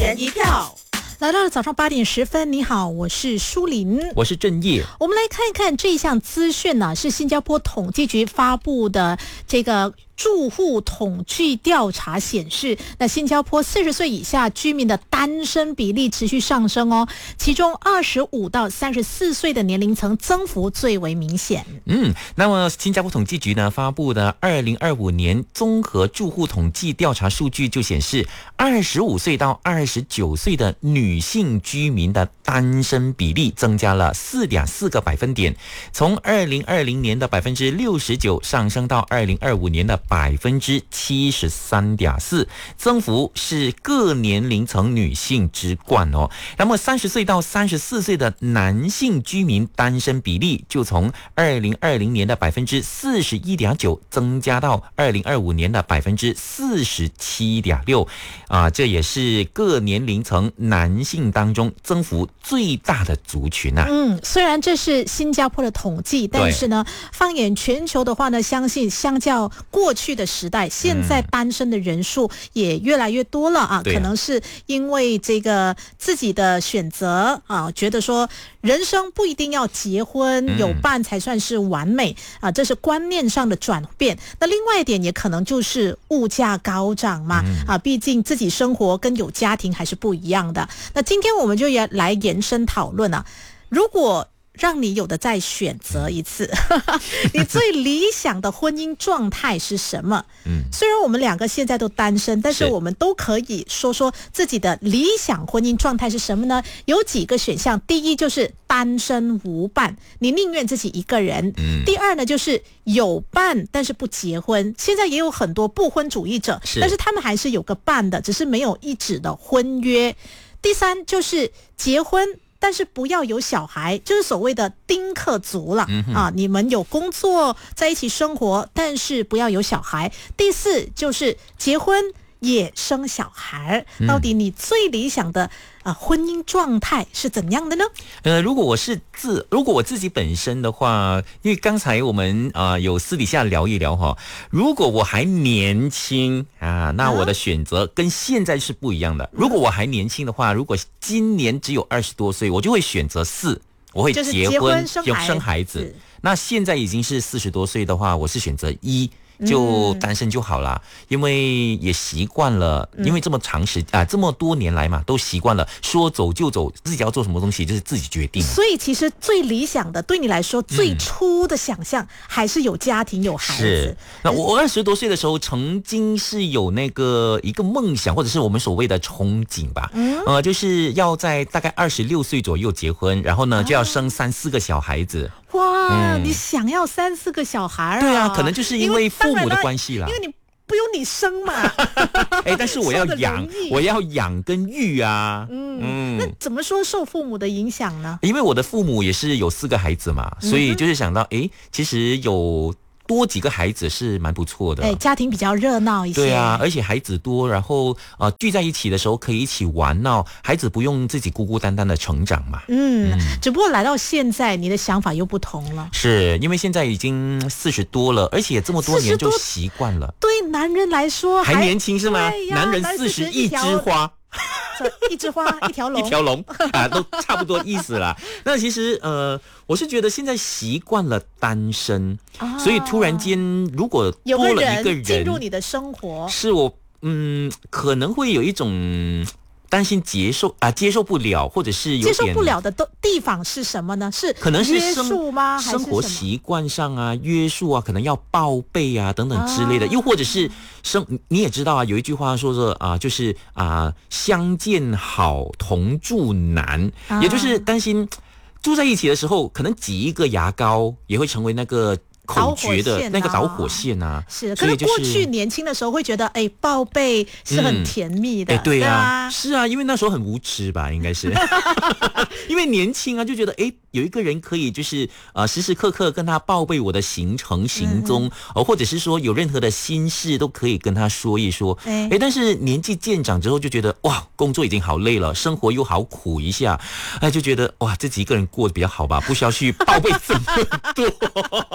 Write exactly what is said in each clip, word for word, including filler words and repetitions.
人一票。来到了早上八点十分，你好，我是舒琳， 我是郑业。 我们来看一看这一项资讯呢、啊，是新加坡统计局发布的这个住户统计调查显示，那新加坡四十岁以下居民的单身比例持续上升哦，其中二十五到三十四岁的年龄层增幅最为明显。 嗯，那么新加坡统计局呢发布的二零二五年综合住户统计调查数据就显示，二十五岁到二十九岁的女性居民的单身比例增加了四点四个百分点，从二零二零年的百分之六十九上升到二零二五年的百分之七十三点四，增幅是各年龄层女性之冠哦。那么三十岁到三十四岁的男性居民单身比例就从二零二零年的百分之四十一点九增加到二零二五年的百分之四十七点六啊，这也是各年龄层男性当中增幅最大的族群啊。 嗯，虽然这是新加坡的统计，但是呢，放眼全球的话呢，相信相较过去的时代，现在单身的人数也越来越多了啊。可能是因为这个自己的选择啊，觉得说人生不一定要结婚有伴才算是完美啊，这是观念上的转变。那另外一点也可能就是物价高涨嘛啊，毕竟自己生活跟有家庭还是不一样的。那今天我们就也来延伸讨论啊，如果让你有的再选择一次你最理想的婚姻状态是什么？嗯，虽然我们两个现在都单身，但是我们都可以说说自己的理想婚姻状态是什么呢？有几个选项，第一就是单身无伴，你宁愿自己一个人。嗯，第二呢就是有伴但是不结婚，现在也有很多不婚主义者，是但是他们还是有个伴的，只是没有一纸的婚约。第三就是结婚但是不要有小孩，就是所谓的丁克族了、嗯、啊！你们有工作在一起生活，但是不要有小孩。第四就是结婚也生小孩，到底你最理想的、呃、婚姻状态是怎样的呢？ 呃，如果我是自，如果我自己本身的话，因为刚才我们啊、呃、有私底下聊一聊哈，如果我还年轻啊，那我的选择跟现在是不一样的。如果我还年轻的话，如果今年只有二十多岁，我就会选择四，我会结婚有生孩子。那现在已经是四十多岁的话，我是选择一。就单身就好啦、嗯、因为也习惯了，因为这么长时啊，这么多年来嘛，都习惯了说走就走，自己要做什么东西就是自己决定。所以其实最理想的，对你来说最初的想象、嗯、还是有家庭有孩子。 是，那我二十多岁的时候，曾经是有那个一个梦想，或者是我们所谓的憧憬吧，嗯，呃，就是要在大概二十六岁左右结婚，然后呢就要生三四个小孩子。 哇、嗯，你想要三四个小孩啊？ 对啊，可能就是因为父母的关系啦。 因为你不由你生嘛。 哎，但是我要养，我要养跟育啊。嗯嗯，那怎么说受父母的影响呢？ 因为我的父母也是有四个孩子嘛，所以就是想到，哎，其实有多几个孩子是蛮不错的， 哎，家庭比较热闹一些。 对啊，而且孩子多，然后呃聚在一起的时候可以一起玩闹，孩子不用自己孤孤单单的成长嘛。 嗯，嗯只不过来到现在，你的想法又不同了。 是因为现在已经四十多了，而且这么多年就习惯了。 对男人来说还年轻是吗？男人四十一枝花。 一枝花一条龙， 一条龙啊，都差不多意思啦。那其实呃，我是觉得现在习惯了单身、啊，所以突然间如果多了一个人进入你的生活， 是我嗯可能会有一种担心接受啊接受不了，或者是有点接受不了的地方是什么呢？是可能是约束吗？ 生活习惯上啊，约束啊，可能要报备啊等等之类的，啊、又或者是生你也知道啊，有一句话说说啊，就是啊相见好同住难、啊，也就是担心住在一起的时候，可能挤一个牙膏也会成为那个。口诀的那个导火线啊， 是，可是过去年轻的时候会觉得，哎，报备是很甜蜜的， 嗯、对啊，是啊，因为那时候很无知吧，应该是，因为年轻啊，就觉得哎，有一个人可以就是呃时时刻刻跟他报备我的行程行踪，呃、或者是说有任何的心事都可以跟他说一说，哎，但是年纪渐长之后就觉得哇，工作已经好累了，生活又好苦一下，哎，就觉得哇，自己一个人过得比较好吧，不需要去报备这么多。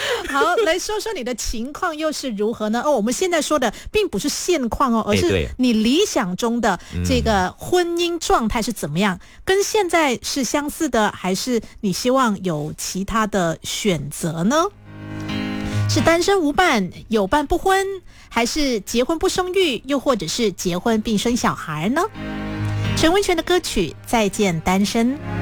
好，来说说你的情况又是如何呢？哦，我们现在说的并不是现况哦，而是你理想中的这个婚姻状态是怎么样？跟现在是相似的，还是你希望有其他的选择呢？是单身无伴，有伴不婚，还是结婚不生育，又或者是结婚并生小孩呢？陈文权的歌曲《再见单身》。